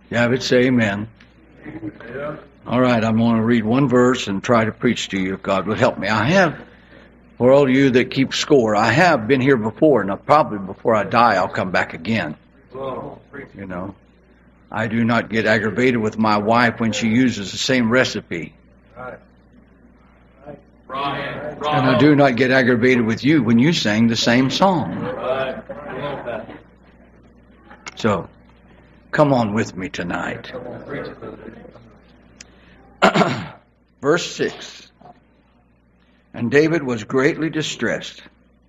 Yeah, but say amen. All right, I'm going to read one verse and try to preach to you if God will help me. I have, for all of you that keep score, I have been here before, and probably before I die, I'll come back again. You know, I do not get aggravated with my wife when she uses the same recipe. And I do not get aggravated with you when you sing the same song. So, come on with me tonight. Verse 6. And David was greatly distressed.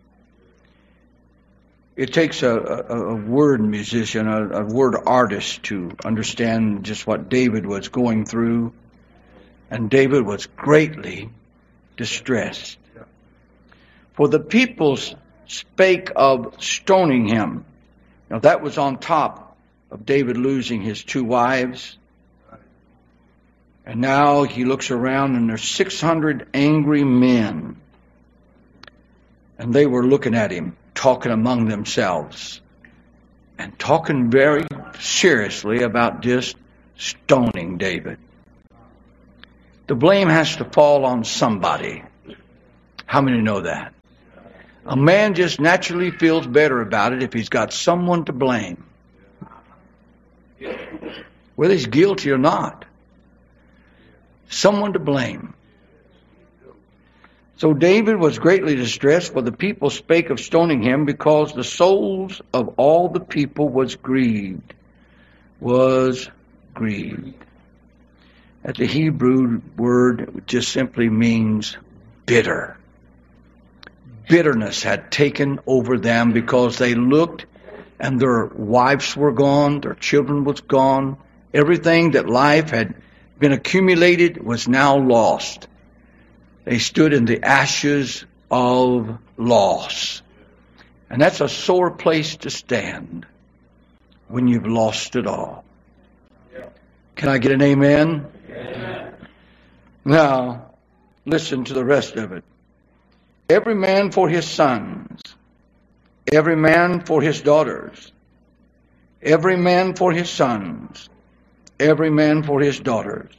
It takes a word musician, a word artist to understand just what David was going through. And David was greatly distressed. For the people spake of stoning him. Now that was on top of David losing his 2 wives. And now he looks around and there's 600 angry men. And they were looking at him, talking among themselves. And talking very seriously about just stoning David. The blame has to fall on somebody. How many know that? A man just naturally feels better about it if he's got someone to blame. Whether he's guilty or not. Someone to blame. So David was greatly distressed, for the people spake of stoning him, because the souls of all the people was grieved. Was grieved. That the Hebrew word just simply means bitter. Bitterness had taken over them because they looked and their wives were gone, their children was gone. Everything that life had been accumulated was now lost. They stood in the ashes of loss. And that's a sore place to stand when you've lost it all. Can I get an amen? Amen. Now, listen to the rest of it. Every man for his sons, every man for his daughters, every man for his sons, every man for his daughters.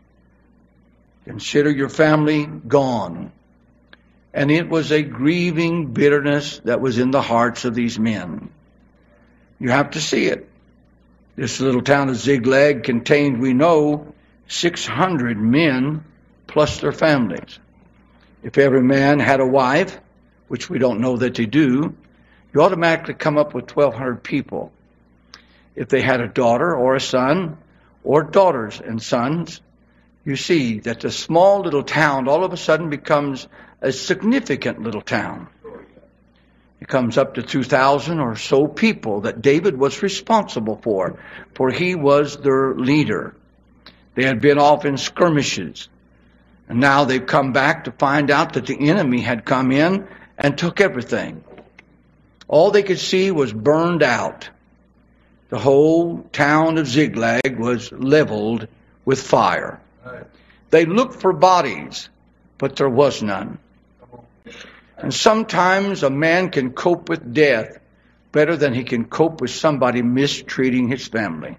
Consider your family gone. And it was a grieving bitterness that was in the hearts of these men. You have to see it. This little town of Ziklag contained, we know, 600 men plus their families. If every man had a wife, which we don't know that they do, you automatically come up with 1,200 people. If they had a daughter or a son, or daughters and sons, you see that the small little town all of a sudden becomes a significant little town. It comes up to 2,000 or so people that David was responsible for he was their leader. They had been off in skirmishes. And now they've come back to find out that the enemy had come in and took everything. All they could see was burned out. The whole town of Ziklag was leveled with fire. They looked for bodies, but there was none. And sometimes a man can cope with death better than he can cope with somebody mistreating his family.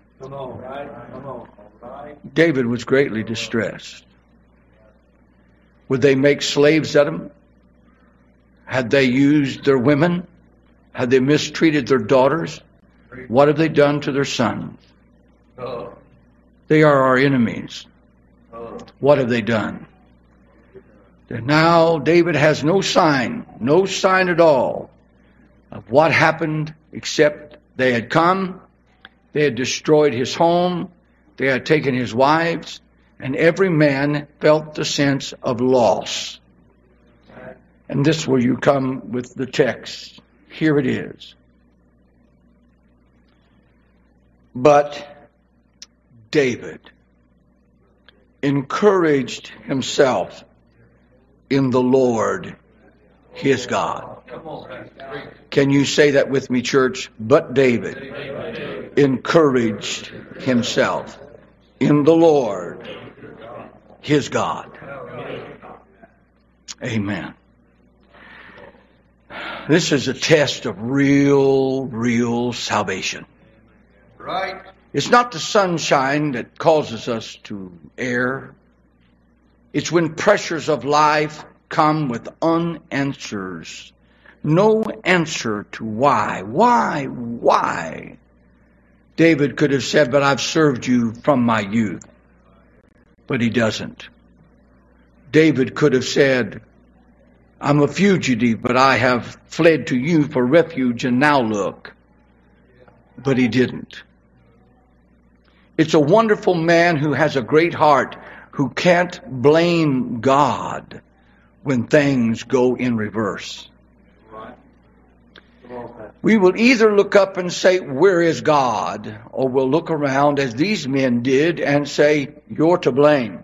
David was greatly distressed. Would they make slaves of them? Had they used their women? Had they mistreated their daughters? What have they done to their sons? They are our enemies. What have they done? And now David has no sign at all of what happened, except they had come, they had destroyed his home, they had taken his wives, and every man felt the sense of loss. And this is where you come with the text. Here it is. But David encouraged himself in the Lord his God. Can you say that with me, church? But David encouraged himself in the Lord his God. Amen. This is a test of real salvation. Right. It's not the sunshine that causes us to err. It's when pressures of life come with unanswers. No answer to why. Why? David could have said, but I've served you from my youth. But he doesn't. David could have said, I'm a fugitive, but I have fled to you for refuge, and now look. But he didn't. It's a wonderful man who has a great heart, who can't blame God when things go in reverse. We will either look up and say, where is God? Or we'll look around as these men did and say, you're to blame.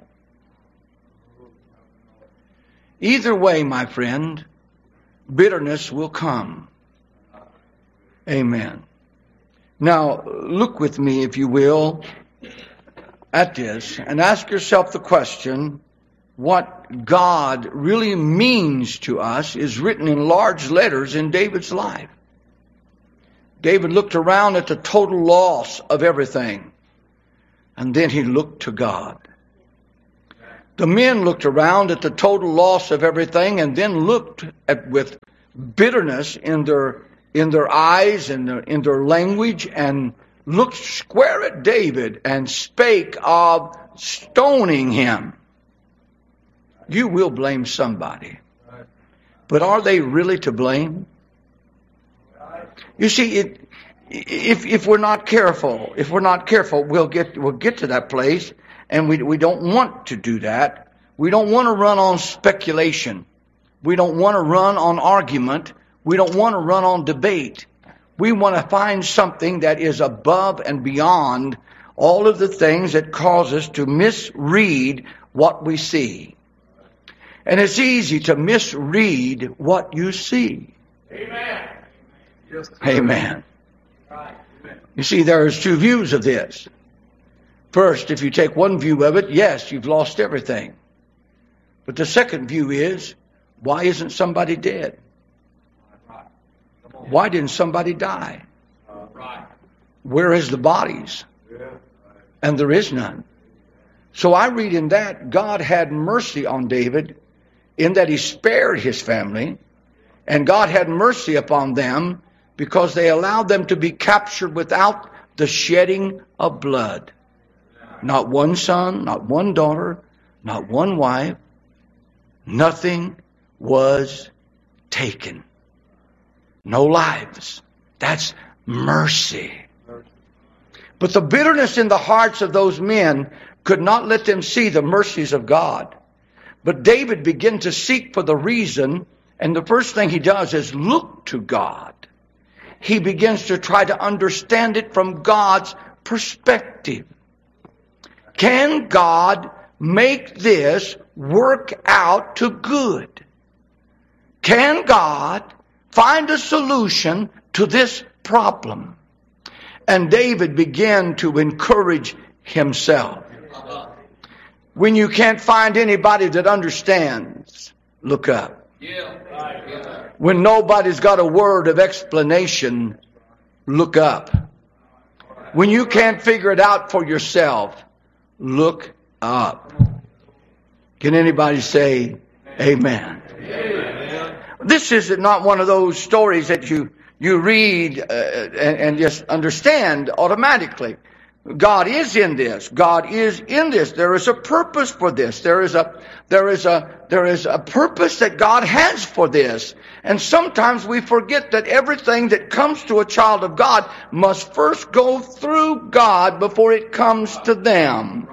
Either way, my friend, bitterness will come. Amen. Now, look with me, if you will, at this and ask yourself the question, what God really means to us is written in large letters in David's life. David looked around at the total loss of everything, and then he looked to God. The men looked around at the total loss of everything and then looked at with bitterness in their eyes and in their language and looked square at David and spake of stoning him. You will blame somebody. But are they really to blame? You see, if we're not careful, we'll get to that place, and we don't want to do that. We don't want to run on speculation. We don't want to run on argument. We don't want to run on debate. We want to find something that is above and beyond all of the things that cause us to misread what we see. And it's easy to misread what you see. Amen. Amen. You see, there's two views of this. First, if you take one view of it, yes, you've lost everything. But the second view is, why isn't somebody dead? Why didn't somebody die? Where is the bodies? And there is none. So I read in that God had mercy on David in that he spared his family, and God had mercy upon them because they allowed them to be captured without the shedding of blood. Not one son, not one daughter, not one wife. Nothing was taken. No lives. That's mercy. But the bitterness in the hearts of those men could not let them see the mercies of God. But David began to seek for the reason, and the first thing he does is look to God. He begins to try to understand it from God's perspective. Can God make this work out to good? Can God find a solution to this problem? And David began to encourage himself. When you can't find anybody that understands, look up. When nobody's got a word of explanation, look up. When you can't figure it out for yourself, look up. Can anybody say amen? Amen. This is not one of those stories that you read and just understand automatically. God is in this. God is in this. There is a purpose for this. There is a purpose that God has for this. And sometimes we forget that everything that comes to a child of God must first go through God before it comes to them.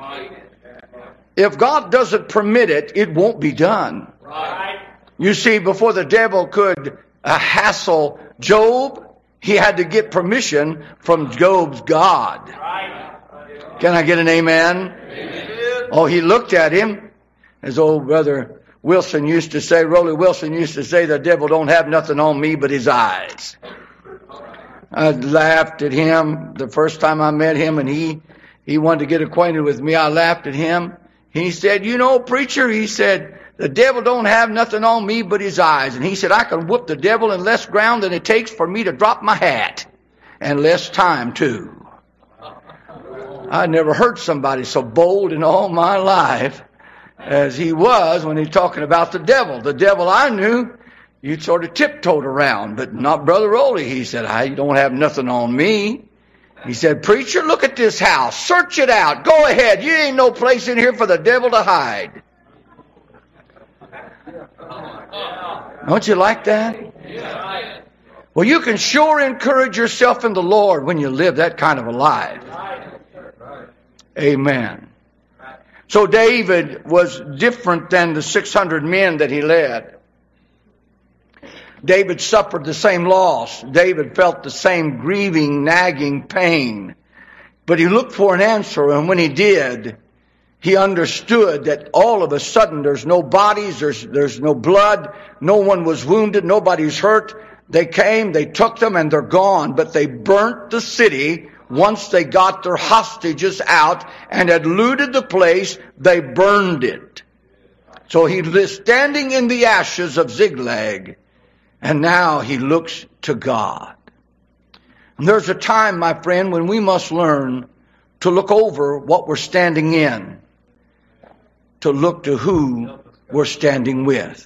If God doesn't permit it, it won't be done. You see, before the devil could hassle Job, he had to get permission from Job's God. Can I get an amen? Amen. Oh, he looked at him, as old brother Wilson used to say, Rollie Wilson used to say, the devil don't have nothing on me but his eyes. I laughed at him the first time I met him, and he wanted to get acquainted with me. I laughed at him. He said, you know, preacher, he said, the devil don't have nothing on me but his eyes. And he said, I can whoop the devil in less ground than it takes for me to drop my hat. And less time, too. I never heard somebody so bold in all my life as he was when he's talking about the devil. The devil I knew, you sort of tiptoed around, but not Brother Rowley. He said, I don't have nothing on me. He said, preacher, look at this house. Search it out. Go ahead. You ain't no place in here for the devil to hide. Don't you like that? Well, you can sure encourage yourself in the Lord when you live that kind of a life. Amen. So David was different than the 600 men that he led. David suffered the same loss. David felt the same grieving, nagging pain. But he looked for an answer, and when he did, he understood that all of a sudden there's no bodies, there's no blood, no one was wounded, nobody's hurt. They came, they took them, and they're gone. But they burnt the city once they got their hostages out and had looted the place. They burned it. So he was standing in the ashes of Ziklag. And now he looks to God. And there's a time, my friend, when we must learn to look over what we're standing in, to look to who we're standing with.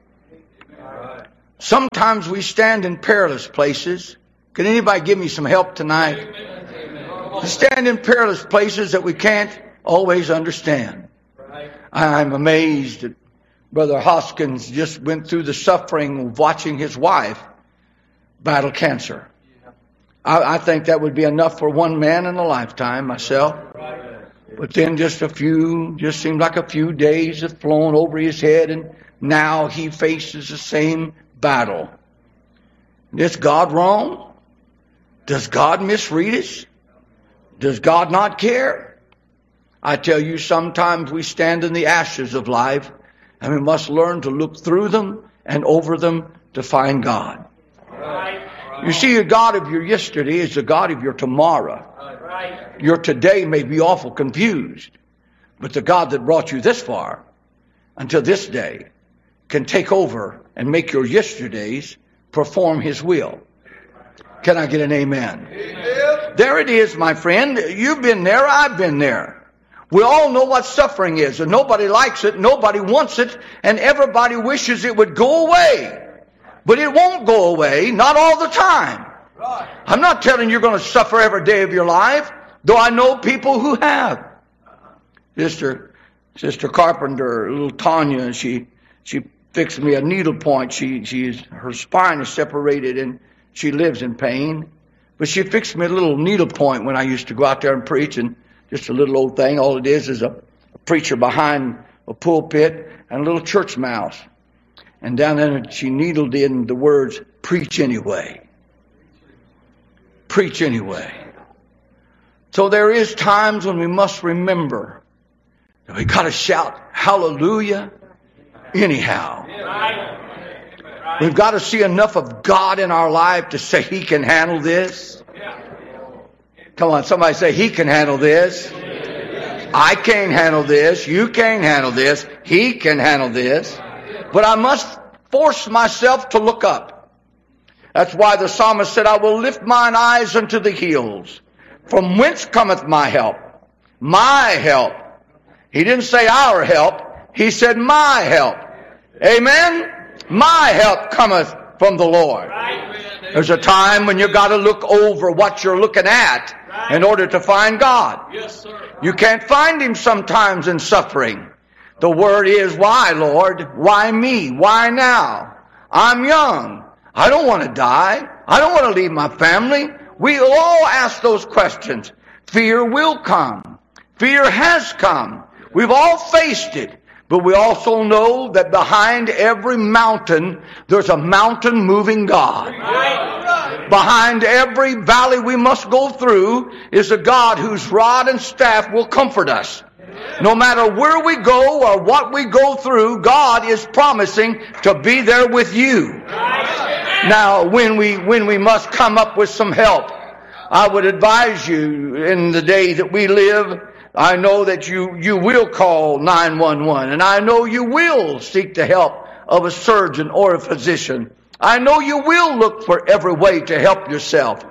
Sometimes we stand in perilous places. Can anybody give me some help tonight? We stand in perilous places that we can't always understand. I'm amazed at Brother Hoskins just went through the suffering of watching his wife battle cancer. I think that would be enough for one man in a lifetime, myself. But then just seemed like a few days have flown over his head, and now he faces the same battle. Is God wrong? Does God misread us? Does God not care? I tell you, sometimes we stand in the ashes of life, and we must learn to look through them and over them to find God. You see, the God of your yesterday is the God of your tomorrow. Your today may be awful confused, but the God that brought you this far until this day can take over and make your yesterdays perform His will. Can I get an amen? Amen. There it is, my friend. You've been there. I've been there. We all know what suffering is, and nobody likes it, nobody wants it, and everybody wishes it would go away. But it won't go away, not all the time. I'm not telling you you're going to suffer every day of your life, though I know people who have. Sister Carpenter, little Tanya, she fixed me a needle point. Her spine is separated and she lives in pain. But she fixed me a little needle point when I used to go out there and preach, and just a little old thing. All it is a preacher behind a pulpit and a little church mouse. And down there she needled in the words, preach anyway. Preach anyway. So there is times when we must remember that we got to shout hallelujah anyhow. We've got to see enough of God in our life to say He can handle this. Come on, somebody say, He can handle this. I can't handle this. You can't handle this. He can handle this. But I must force myself to look up. That's why the psalmist said, I will lift mine eyes unto the hills. From whence cometh my help? My help. He didn't say our help. He said my help. Amen? My help cometh from the Lord. There's a time when you've got to look over what you're looking at in order to find God. You can't find Him sometimes in suffering. The word is, why, Lord? Why me? Why now? I'm young. I don't want to die. I don't want to leave my family. We all ask those questions. Fear will come. Fear has come. We've all faced it. But we also know that behind every mountain, there's a mountain moving God. Behind every valley we must go through is a God whose rod and staff will comfort us. No matter where we go or what we go through, God is promising to be there with you. Now, when we must come up with some help, I would advise you in the day that we live, I know that you will call 911, and I know you will seek the help of a surgeon or a physician. I know you will look for every way to help yourself.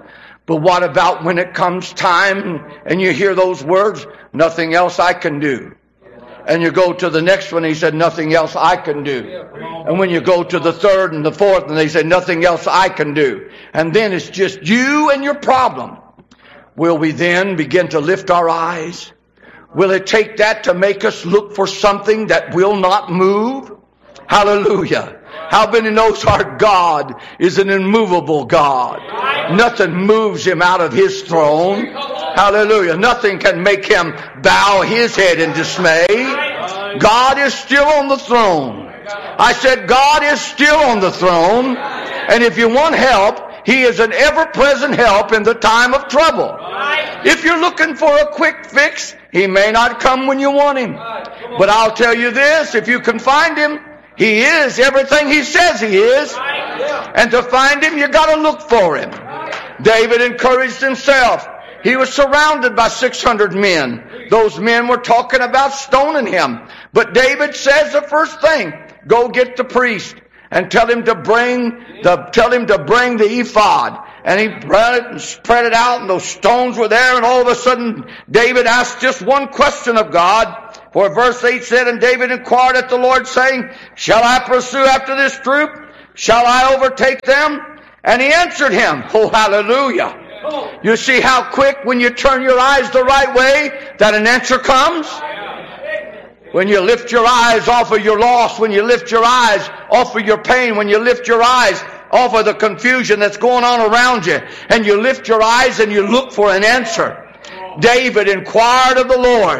But what about when it comes time and you hear those words, nothing else I can do? And you go to the next one, he said, nothing else I can do. And when you go to the third and the fourth, and they say, nothing else I can do. And then it's just you and your problem. Will we then begin to lift our eyes? Will it take that to make us look for something that will not move? Hallelujah. How many knows our God is an immovable God? Nothing moves him out of his throne. Hallelujah. Nothing can make him bow his head in dismay. God is still on the throne. I said God is still on the throne. And if you want help, he is an ever-present help in the time of trouble. If you're looking for a quick fix, he may not come when you want him. But I'll tell you this, if you can find him, he is everything he says he is. And to find him, you got to look for him. David encouraged himself. He was surrounded by 600 men. Those men were talking about stoning him. But David says the first thing, go get the priest and tell him to bring the ephod. And he brought it and spread it out, and those stones were there, and all of a sudden David asked just one question of God. For verse 8 said, and David inquired at the Lord, saying, shall I pursue after this troop? Shall I overtake them? And he answered him, oh, hallelujah. You see how quick when you turn your eyes the right way that an answer comes? When you lift your eyes off of your loss, when you lift your eyes off of your pain, when you lift your eyes off of the confusion that's going on around you, and you lift your eyes and you look for an answer. David inquired of the Lord.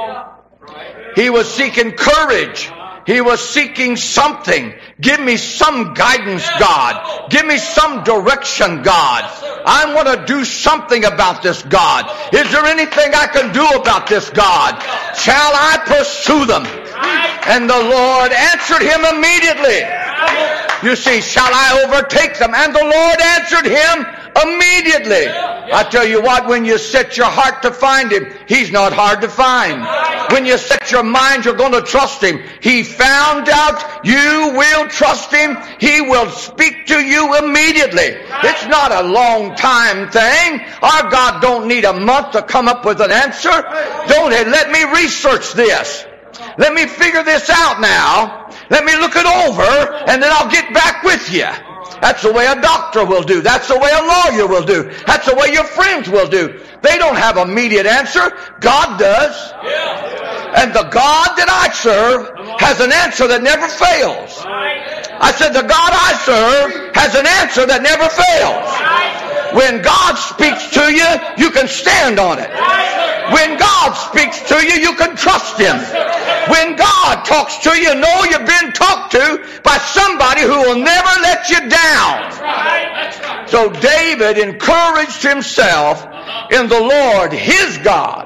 He was seeking courage. He was seeking something. Give me some guidance, God. Give me some direction, God. I want to do something about this, God. Is there anything I can do about this, God? Shall I pursue them? And the Lord answered him immediately. You see, shall I overtake them? And the Lord answered him immediately. I tell you what, when you set your heart to find him, he's not hard to find. When you set your mind you're going to trust him, he found out you will trust him. He will speak to you immediately. It's not a long time thing. Our God don't need a month to come up with an answer. Don't let me research this. Let me figure this out now. Let me look it over, and then I'll get back with you. That's the way a doctor will do. That's the way a lawyer will do. That's the way your friends will do. They don't have immediate answer. God does. And the God that I serve has an answer that never fails. I said the God I serve has an answer that never fails. When God speaks to you, you can stand on it. When God speaks to you, you can trust him. When God talks to you, know you've been talked to by somebody who will never let you down. So David encouraged himself in the Lord, his God.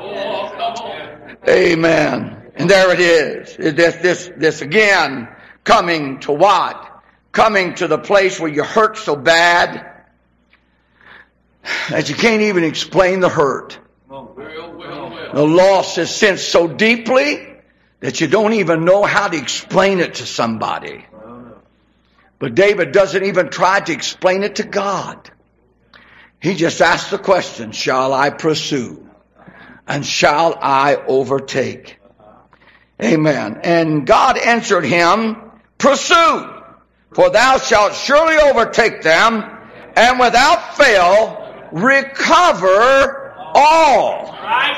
Amen. And there it is. This again, coming to what? Coming to the place where you hurt so bad that you can't even explain the hurt. The loss is sensed so deeply that you don't even know how to explain it to somebody. But David doesn't even try to explain it to God. He just asked the question, shall I pursue? And shall I overtake? Amen. And God answered him, pursue, for thou shalt surely overtake them, and without fail recover all.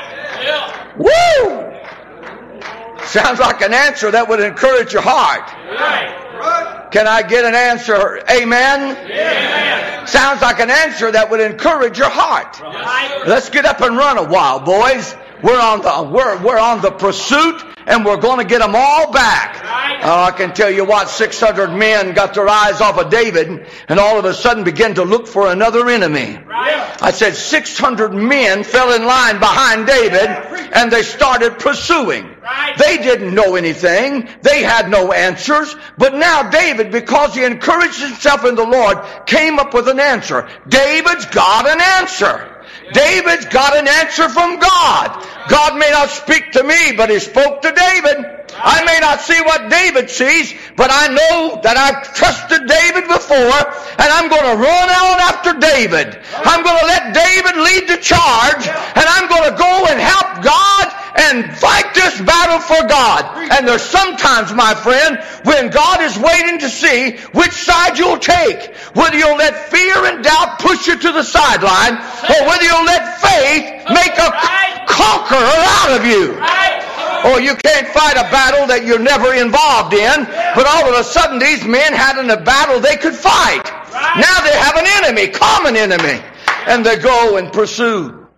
Woo! Sounds like an answer that would encourage your heart. Can I get an answer? Amen? Amen. Sounds like an answer that would encourage your heart. Let's get up and run a while, boys. We're on the pursuit, and we're going to get them all back. I can tell you what, 600 men got their eyes off of David, and all of a sudden began to look for another enemy. I said 600 men fell in line behind David, and they started pursuing. They didn't know anything. They had no answers. But now David, because he encouraged himself in the Lord, came up with an answer. David's got an answer. David's got an answer from God. God may not speak to me, but he spoke to David. I may not see what David sees, but I know that I've trusted David before, and I'm going to run on after David. I'm going to let David lead the charge, and I'm going to go and help God and fight this battle for God. And there's sometimes, my friend, when God is waiting to see which side you'll take, whether you'll let fear and doubt push you to the sideline, or whether you'll let faith make a conqueror out of you. Oh, you can't fight a battle that you're never involved in, but all of a sudden these men had in a battle they could fight. Now they have an enemy, common enemy, and they go and pursue.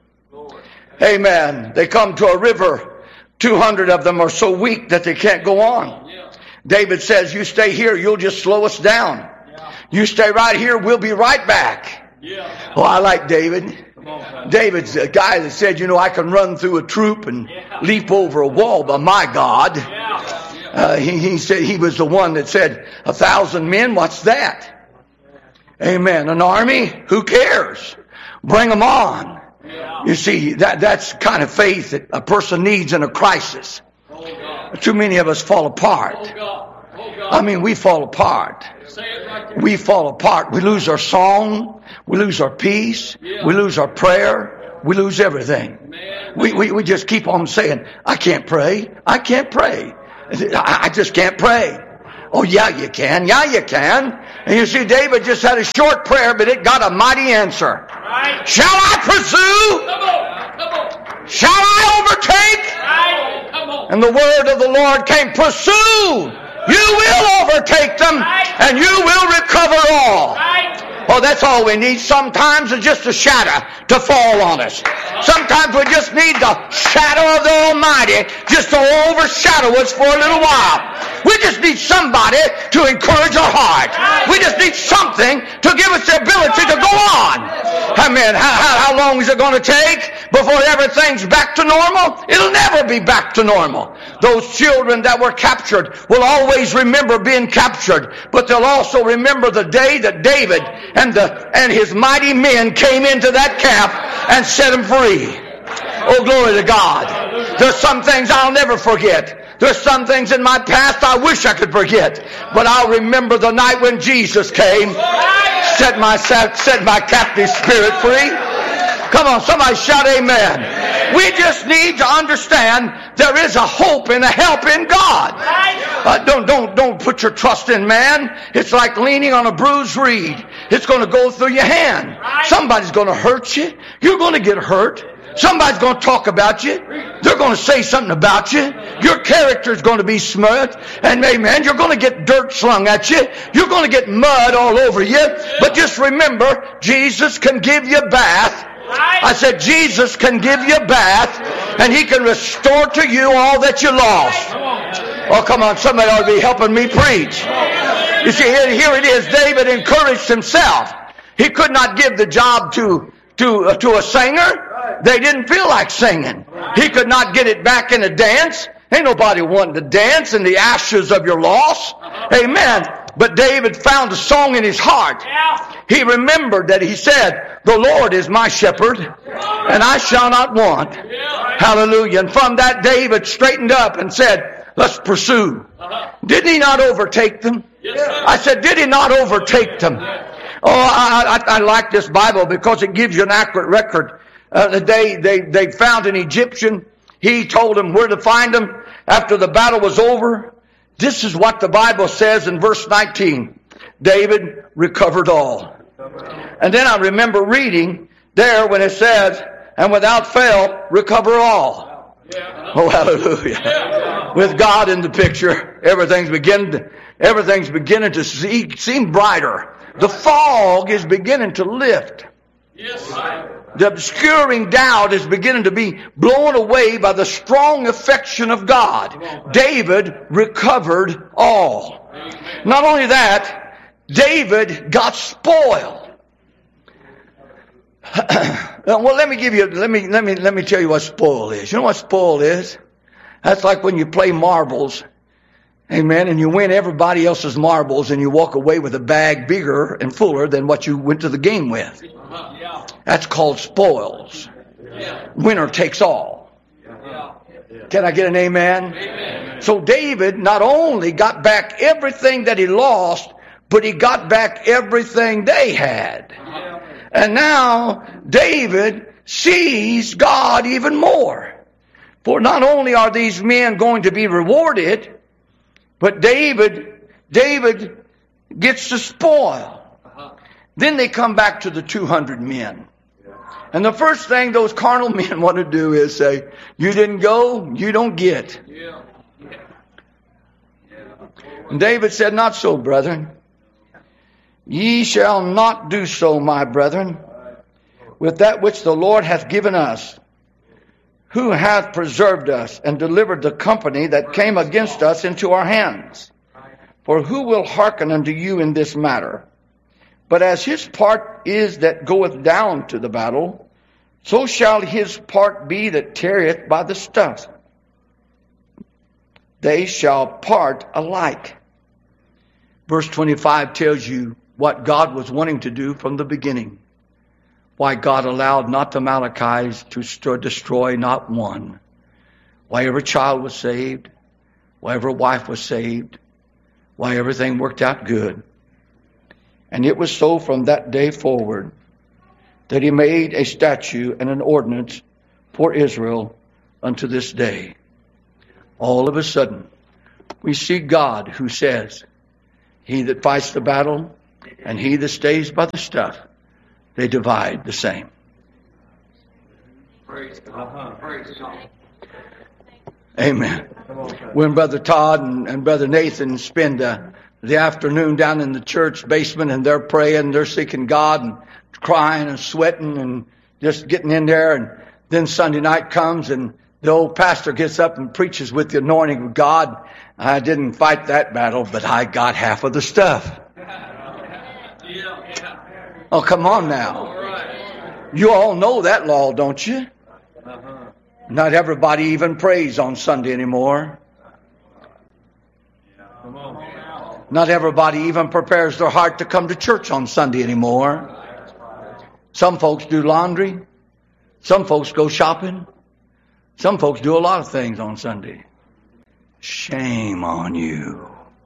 Amen. They come to a river. 200 of them are so weak that they can't go on. David says, you stay here, you'll just slow us down. You stay right here, we'll be right back. Oh, I like David. David's a guy that said, I can run through a troop and leap over a wall, but my God. He said he was the one that said, 1,000 men, what's that? Amen. An army? Who cares? Bring them on. You see, that's the kind of faith that a person needs in a crisis. Too many of us fall apart. I mean, we fall apart. We fall apart. We lose our song. We lose our peace. We lose our prayer. We lose everything. We just keep on saying, I can't pray. I can't pray. I just can't pray. Oh, yeah, you can. Yeah, you can. And you see, David just had a short prayer, but it got a mighty answer. Shall I pursue? Shall I overtake? And the word of the Lord came, pursue. You will overtake them, and you will recover all. Oh, that's all we need. Sometimes it's just a shadow to fall on us. Sometimes we just need the shadow of the Almighty just to overshadow us for a little while. We just need somebody to encourage our heart. We just need something to give us the ability to go on. Amen. How long is it going to take before everything's back to normal? It'll never be back to normal. Those children that were captured will always remember being captured, but they'll also remember the day that David and his mighty men came into that camp and set them free. Oh, glory to God. There's some things I'll never forget. There's some things in my past I wish I could forget. But I'll remember the night when Jesus came, set my captive spirit free. Come on, somebody shout amen. We just need to understand there is a hope and a help in God. Don't put your trust in man. It's like leaning on a bruised reed. It's going to go through your hand. Somebody's going to hurt you. You're going to get hurt. Somebody's going to talk about you. They're going to say something about you. Your character is going to be smudged. And amen, you're going to get dirt slung at you. You're going to get mud all over you. But just remember, Jesus can give you a bath. I said Jesus can give you a bath, and He can restore to you all that you lost. Oh, come on, somebody ought to be helping me preach. You see, here it is. David encouraged himself. He could not give the job to a singer. They didn't feel like singing. He could not get it back in a dance. Ain't nobody wanting to dance in the ashes of your loss. Amen. But David found a song in his heart. He remembered that he said, the Lord is my shepherd, and I shall not want. Hallelujah. And from that, David straightened up and said, let's pursue. Did he not overtake them? I said, did he not overtake them? Oh, I like this Bible because it gives you an accurate record. The day they found an Egyptian, he told them where to find him after the battle was over. This is what the Bible says in verse 19. David recovered all. And then I remember reading there when it says, and without fail, recover all. Oh, hallelujah. With God in the picture, everything's beginning to seem brighter. The fog is beginning to lift. The obscuring doubt is beginning to be blown away by the strong affection of God. David recovered all. Not only that, David got spoiled. Well, let me tell you what spoil is. You know what spoil is? That's like when you play marbles. Amen. And you win everybody else's marbles and you walk away with a bag bigger and fuller than what you went to the game with. That's called spoils. Winner takes all. Can I get an amen? So David not only got back everything that he lost, but he got back everything they had. And now David sees God even more. For not only are these men going to be rewarded, but David gets the spoil. Then they come back to the 200 men. And the first thing those carnal men want to do is say, you didn't go, you don't get. And David said, not so, brethren. Ye shall not do so, my brethren, with that which the Lord hath given us, who hath preserved us and delivered the company that came against us into our hands. For who will hearken unto you in this matter? But as his part is that goeth down to the battle, so shall his part be that tarrieth by the stuff. They shall part alike. Verse 25 tells you what God was wanting to do from the beginning. Why God allowed not the Amalekites to destroy not one. Why every child was saved. Why every wife was saved. Why everything worked out good. And it was so from that day forward that he made a statute and an ordinance for Israel unto this day. All of a sudden, we see God who says, he that fights the battle and he that stays by the stuff, they divide the same. Praise God. Praise God. Amen. When Brother Todd and Brother Nathan spend the afternoon down in the church basement and they're praying, they're seeking God and crying and sweating and just getting in there, and then Sunday night comes and the old pastor gets up and preaches with the anointing of God. I didn't fight that battle, but I got half of the stuff. Oh, come on now. You all know that law, don't you? Not everybody even prays on Sunday anymore. Not everybody even prepares their heart to come to church on Sunday anymore. Some folks do laundry. Some folks go shopping. Some folks do a lot of things on Sunday. Shame on you.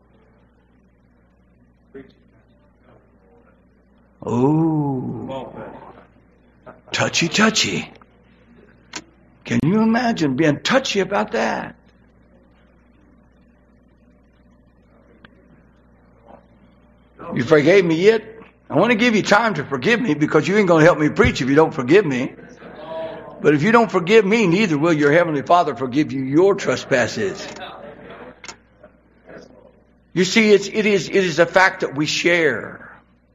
Oh, touchy, touchy. Can you imagine being touchy about that? You forgave me yet? I want to give you time to forgive me, because you ain't going to help me preach if you don't forgive me. But if you don't forgive me, neither will your Heavenly Father forgive you your trespasses. You see, it is a fact that we share.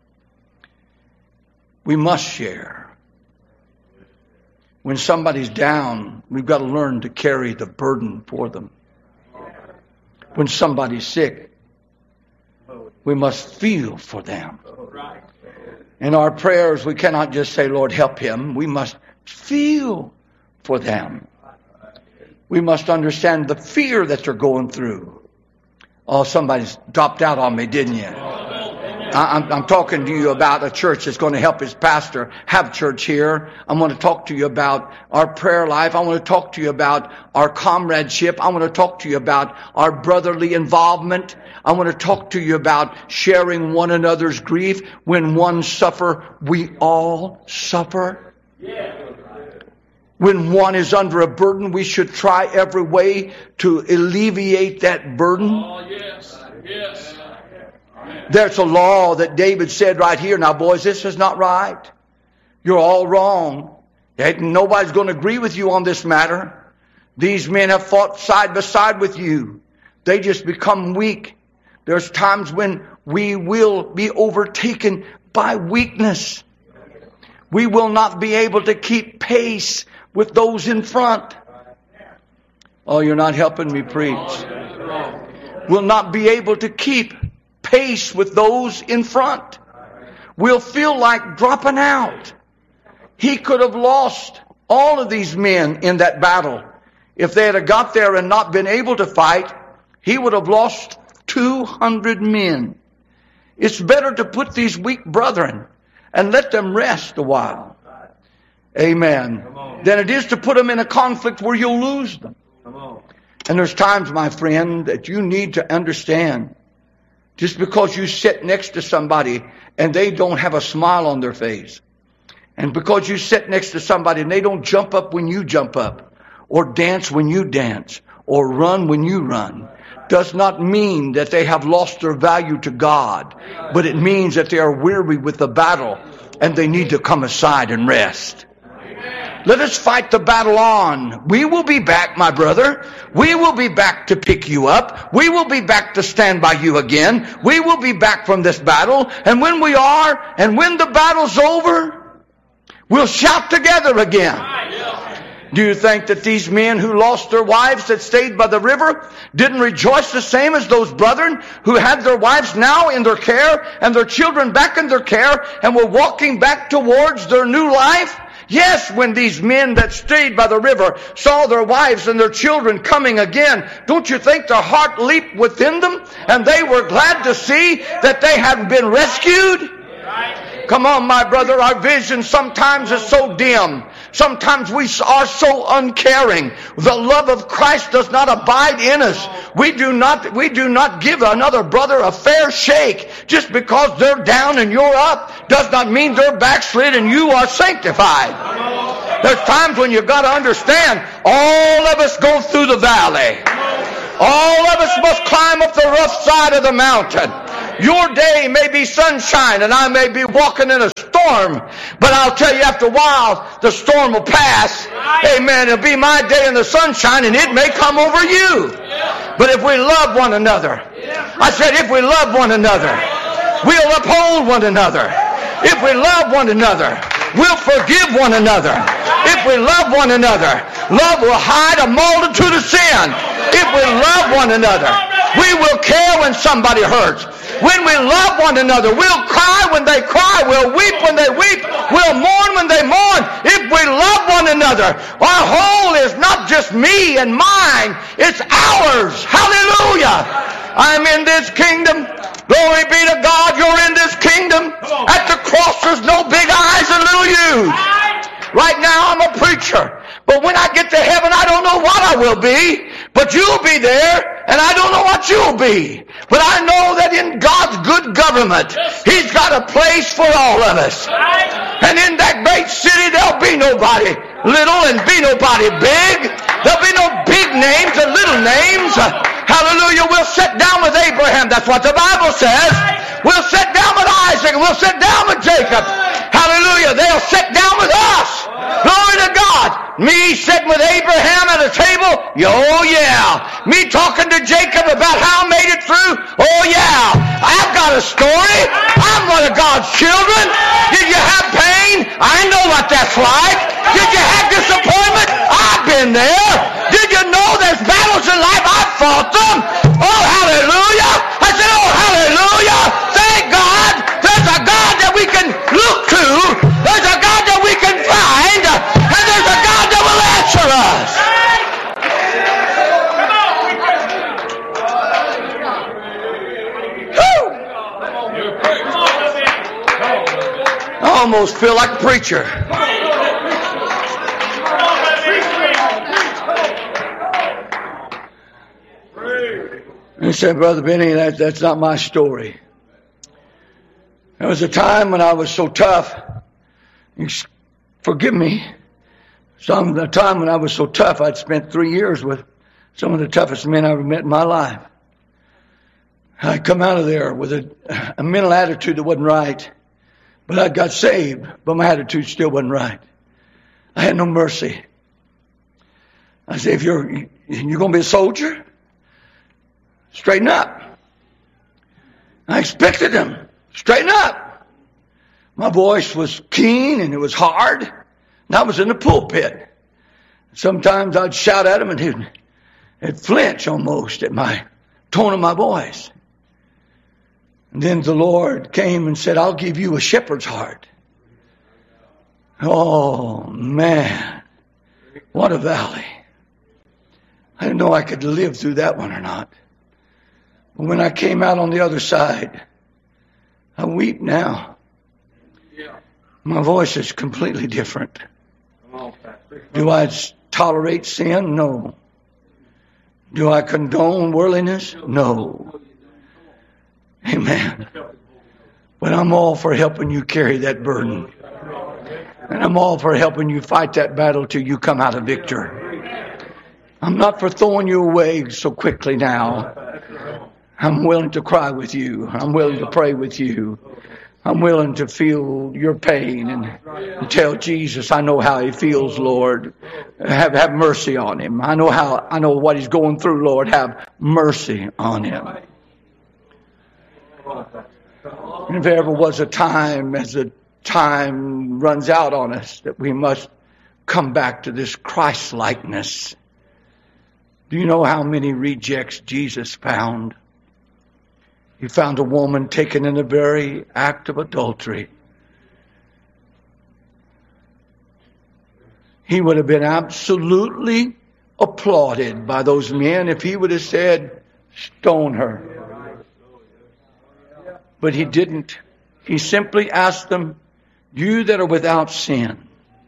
We must share. When somebody's down, we've got to learn to carry the burden for them. When somebody's sick, we must feel for them. In our prayers, we cannot just say, Lord, help him. We must feel for them. We must understand the fear that they're going through. Oh, somebody's dropped out on me, didn't you? I'm talking to you about a church that's going to help his pastor have church here. I'm going to talk to you about our prayer life. I want to talk to you about our comradeship. I want to talk to you about our brotherly involvement. I want to talk to you about sharing one another's grief. When one suffer, we all suffer. When one is under a burden, we should try every way to alleviate that burden. Oh, yes. Yes. There's a law that David said right here. Now, boys, this is not right. You're all wrong. Nobody's going to agree with you on this matter. These men have fought side by side with you. They just become weak. There's times when we will be overtaken by weakness. We will not be able to keep pace with those in front. Oh, you're not helping me preach. We'll not be able to keep pace with those in front. We'll feel like dropping out. He could have lost all of these men in that battle. If they had got there and not been able to fight, he would have lost 200 men. It's better to put these weak brethren and let them rest a while. Amen. Than it is to put them in a conflict where you'll lose them. And there's times, my friend, that you need to understand. Just because you sit next to somebody and they don't have a smile on their face, and because you sit next to somebody and they don't jump up when you jump up, or dance when you dance, or run when you run, does not mean that they have lost their value to God, but it means that they are weary with the battle and they need to come aside and rest. Let us fight the battle on. We will be back, my brother. We will be back to pick you up. We will be back to stand by you again. We will be back from this battle. And when we are, and when the battle's over, we'll shout together again. Do you think that these men who lost their wives that stayed by the river didn't rejoice the same as those brethren who had their wives now in their care and their children back in their care and were walking back towards their new life? Yes, when these men that stayed by the river saw their wives and their children coming again, don't you think their heart leaped within them and they were glad to see that they had been rescued? Come on, my brother, our vision sometimes is so dim. Sometimes we are so uncaring. The love of Christ does not abide in us. We do not give another brother a fair shake. Just because they're down and you're up does not mean they're backslid and you are sanctified. There's times when you've got to understand, all of us go through the valley. All of us must climb up the rough side of the mountain. Your day may be sunshine and I may be walking in a storm, but I'll tell you, after a while the storm will pass. Amen. It'll be my day in the sunshine and it may come over you. But if we love one another, I said if we love one another, we'll uphold one another. If we love one another, we'll forgive one another. If we love one another, love will hide a multitude of sin. If we love one another, we will care when somebody hurts. When we love one another, we'll cry when they cry. We'll weep when they weep. We'll mourn when they mourn. If we love one another, our whole is not just me and mine. It's ours. Hallelujah. I'm in this kingdom. Glory be to God, you're in this kingdom. At the cross there's no big eyes and little U's. Right now I'm a preacher. But when I get to heaven, I don't know what I will be. But you'll be there, and I don't know what you'll be. But I know that in God's good government, He's got a place for all of us. And in that great city, there'll be nobody little and be nobody big. There'll be no big names and little names. Hallelujah. We'll sit down with Abraham. That's what the Bible says. We'll sit down with Isaac and we'll sit down with Jacob. Hallelujah. They'll sit down with us. Glory to God. Me sitting with Abraham at a table? Oh yeah. Me talking to Jacob about how I made it through? Oh yeah. I've got a story. I'm one of God's children. Did you have pain? I know what that's like. Did you have disappointment? I've been there. Did you know there's battles in life? I've fought them. Oh hallelujah. I said, oh hallelujah. Thank God. There's a God that we can look to. There's a God that we can find. And there's a God that will answer us. I almost feel like a preacher. He said, Brother Benny, that's not my story. There was a time when I was so tough. Forgive me. The time when I was so tough, I'd spent 3 years with some of the toughest men I ever met in my life. I'd come out of there with a mental attitude that wasn't right. But I got saved, but my attitude still wasn't right. I had no mercy. I said, if you're going to be a soldier, straighten up. I expected him. Straighten up. My voice was keen and it was hard. And I was in the pulpit. Sometimes I'd shout at him and he'd flinch almost at my tone of my voice. And then the Lord came and said, I'll give you a shepherd's heart. Oh, man. What a valley. I didn't know I could live through that one or not. But when I came out on the other side, I weep now. My voice is completely different. Do I tolerate sin? No. Do I condone worldliness? No. Amen. But I'm all for helping you carry that burden. And I'm all for helping you fight that battle till you come out a victor. I'm not for throwing you away so quickly now. I'm willing to cry with you. I'm willing to pray with you. I'm willing to feel your pain and tell Jesus, I know how he feels, Lord. Have mercy on him. I know what he's going through, Lord. Have mercy on him. And if there ever was a time, as the time runs out on us, that we must come back to this Christ-likeness. Do you know how many rejects Jesus found? He found a woman taken in the very act of adultery. He would have been absolutely applauded by those men if he would have said, stone her. But he didn't. He simply asked them, you that are without sin,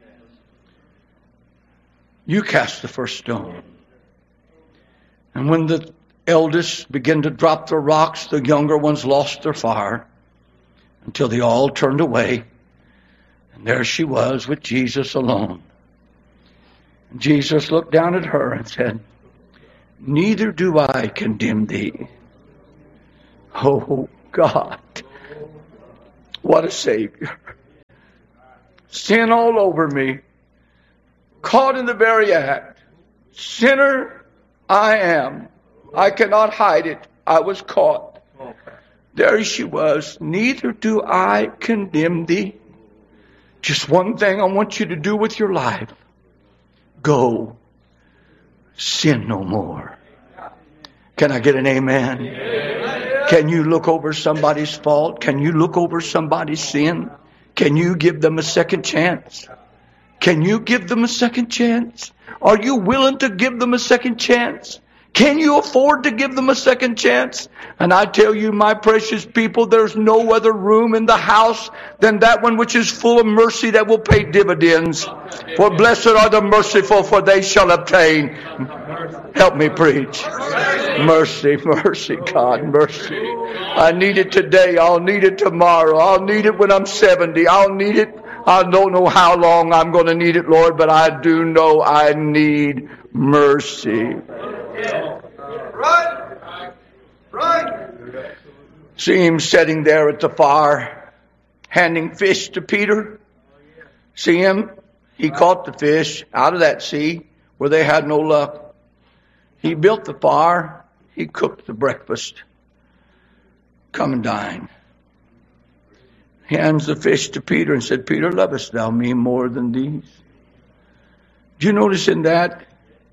you cast the first stone. And when the eldest began to drop their rocks, the younger ones lost their fire until they all turned away. And there she was with Jesus alone. And Jesus looked down at her and said, neither do I condemn thee. Oh God, what a Savior. Sin all over me. Caught in the very act. Sinner I am. I cannot hide it. I was caught. There she was. Neither do I condemn thee. Just one thing I want you to do with your life. Go. Sin no more. Can I get an amen? Can you look over somebody's fault? Can you look over somebody's sin? Can you give them a second chance? Can you give them a second chance? Are you willing to give them a second chance? Can you afford to give them a second chance? And I tell you, my precious people, there's no other room in the house than that one which is full of mercy that will pay dividends. For blessed are the merciful, for they shall obtain. Help me preach. Mercy, mercy, God, mercy. I need it today. I'll need it tomorrow. I'll need it when I'm 70. I'll need it. I don't know how long I'm going to need it, Lord, but I do know I need mercy. Right. See him sitting there at the fire, handing fish to Peter. See him? He caught the fish out of that sea where they had no luck. He built the fire. He cooked the breakfast. Come and dine. He hands the fish to Peter and said, Peter, lovest thou me more than these? Do you notice in that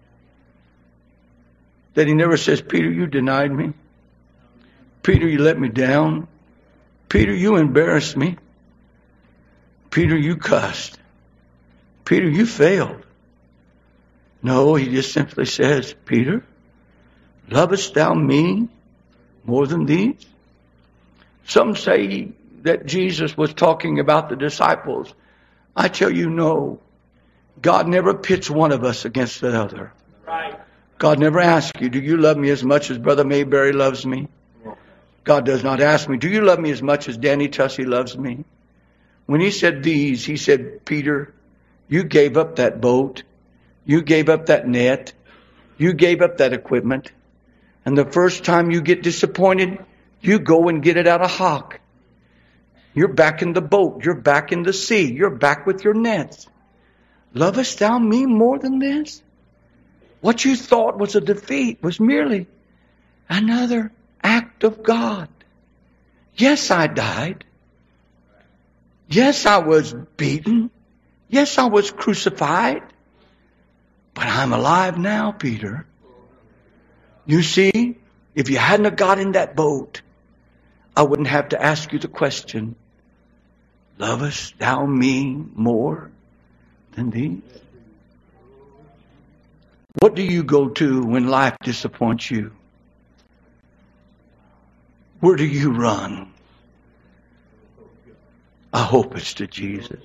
he never says, Peter, you denied me. Peter, you let me down. Peter, you embarrassed me. Peter, you cussed. Peter, you failed. No, he just simply says, Peter, lovest thou me more than these? Some say that Jesus was talking about the disciples. I tell you, no. God never pits one of us against the other. Right. God never asks you, do you love me as much as Brother Mayberry loves me? God does not ask me, do you love me as much as Danny Tussey loves me? When he said these, he said, Peter, you gave up that boat. You gave up that net. You gave up that equipment. And the first time you get disappointed, you go and get it out of hock. You're back in the boat. You're back in the sea. You're back with your nets. Lovest thou me more than this? What you thought was a defeat was merely another act of God. Yes, I died. Yes, I was beaten. Yes, I was crucified. But I'm alive now, Peter. You see, if you hadn't have got in that boat, I wouldn't have to ask you the question, lovest thou me more than these? What do you go to when life disappoints you? Where do you run? I hope it's to Jesus.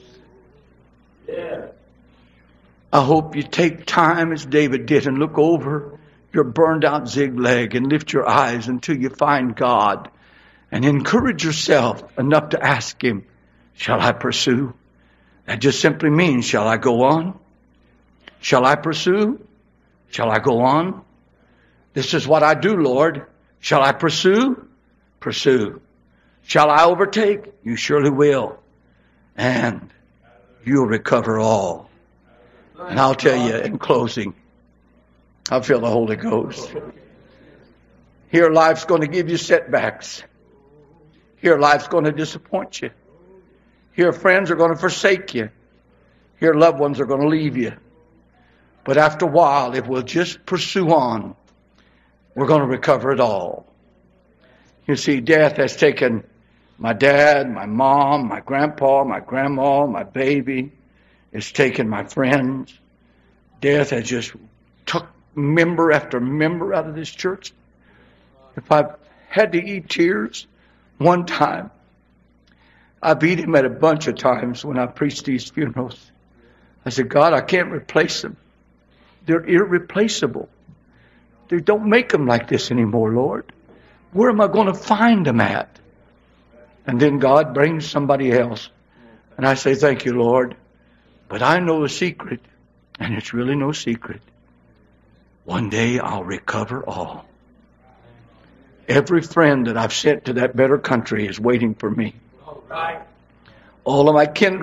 I hope you take time as David did and look over your burned out Ziklag and lift your eyes until you find God and encourage yourself enough to ask Him, shall I pursue? That just simply means, shall I go on? Shall I pursue? Shall I go on? This is what I do, Lord. Shall I pursue? Pursue. Shall I overtake? You surely will. And you'll recover all. And I'll tell you in closing, I feel the Holy Ghost. Here life's going to give you setbacks. Here life's going to disappoint you. Here friends are going to forsake you. Here loved ones are going to leave you. But after a while, if we'll just pursue on, we're going to recover it all. You see, death has taken my dad, my mom, my grandpa, my grandma, my baby. It's taken my friends. Death has just took member after member out of this church. If I've had to eat tears one time, I've eaten them at a bunch of times when I preached these funerals. I said, God, I can't replace them. They're irreplaceable. They don't make them like this anymore, Lord. Where am I going to find them at? And then God brings somebody else. And I say, thank you, Lord. But I know a secret, and it's really no secret. One day I'll recover all. Every friend that I've sent to that better country is waiting for me. All of my kindred